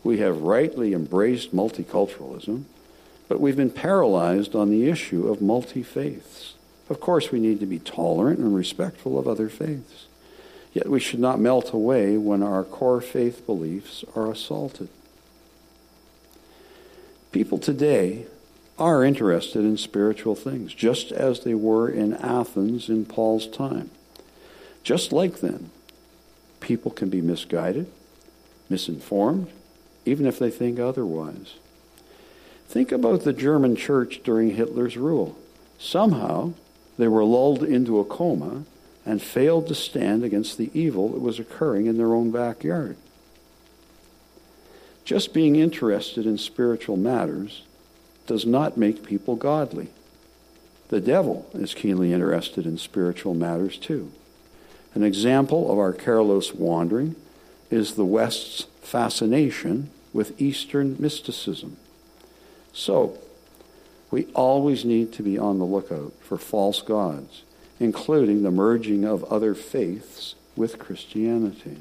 We have rightly embraced multiculturalism, but we've been paralyzed on the issue of multi-faiths. Of course, we need to be tolerant and respectful of other faiths. Yet we should not melt away when our core faith beliefs are assaulted. People today are interested in spiritual things, just as they were in Athens in Paul's time. Just like then, people can be misguided, misinformed, even if they think otherwise. Think about the German church during Hitler's rule. Somehow, they were lulled into a coma and failed to stand against the evil that was occurring in their own backyard. Just being interested in spiritual matters does not make people godly. The devil is keenly interested in spiritual matters too. An example of our careless wandering is the West's fascination with Eastern mysticism. So, we always need to be on the lookout for false gods, including the merging of other faiths with Christianity.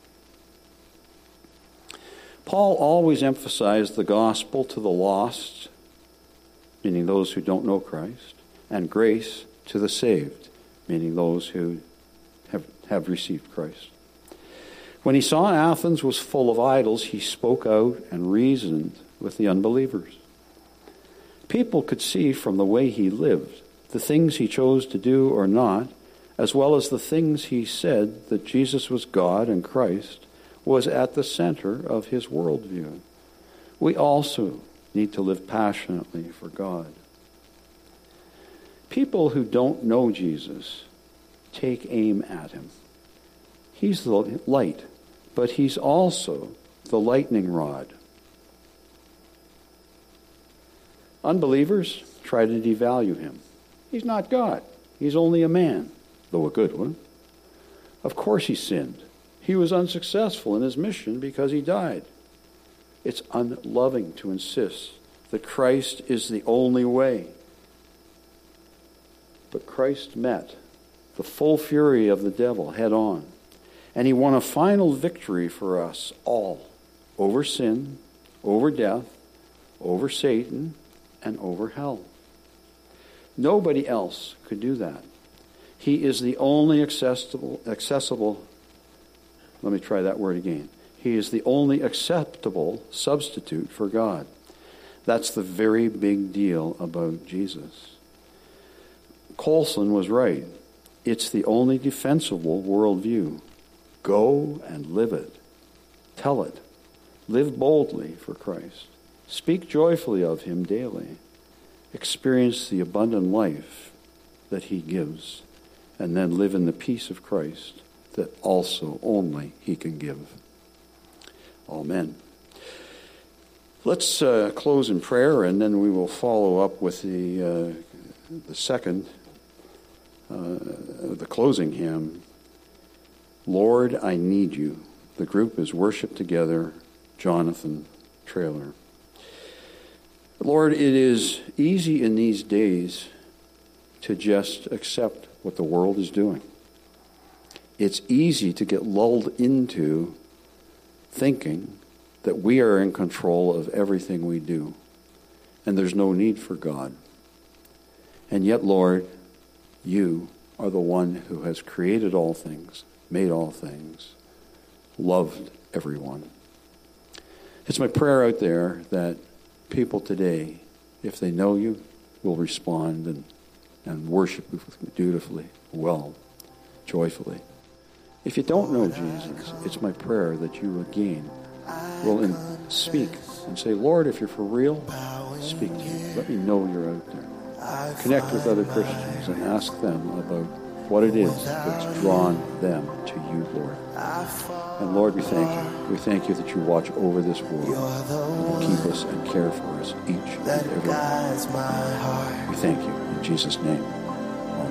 Paul always emphasized the gospel to the lost, meaning those who don't know Christ, and grace to the saved, meaning those who have received Christ. When he saw Athens was full of idols, he spoke out and reasoned with the unbelievers. People could see from the way he lived, the things he chose to do or not, as well as the things he said that Jesus was God and Christ was at the center of his worldview. We also need to live passionately for God. People who don't know Jesus take aim at him. He's the light, but he's also the lightning rod. Unbelievers try to devalue him. He's not God. He's only a man, though a good one. Of course he sinned. He was unsuccessful in his mission because he died. It's unloving to insist that Christ is the only way. But Christ met the full fury of the devil head on, and he won a final victory for us all over sin, over death, over Satan, and over hell. Nobody else could do that. He is the only accessible, let me try that word again. He is the only acceptable substitute for God. That's the very big deal about Jesus. Colson was right. It's the only defensible worldview. Go and live it. Tell it. Live boldly for Christ. Speak joyfully of him daily. Experience the abundant life that he gives, and then live in the peace of Christ that also only he can give. Amen. Let's close in prayer, and then we will follow up with the second, the closing hymn, Lord, I Need You. The group is Worship Together, Jonathan Traylor. Lord, it is easy in these days to just accept what the world is doing. It's easy to get lulled into thinking that we are in control of everything we do, and there's no need for God. And yet, Lord, you are the one who has created all things, made all things, loved everyone. It's my prayer out there that people today, if they know you, will respond and worship you dutifully, well, joyfully. If you don't know Jesus, it's my prayer that you again will speak and say, Lord, if you're for real, speak to me. Let me know you're out there. Connect with other Christians and ask them about what it is that's drawn them to you, Lord. And Lord, we thank you. We thank you that you watch over this world and you keep us and care for us each and every day. We thank you in Jesus' name.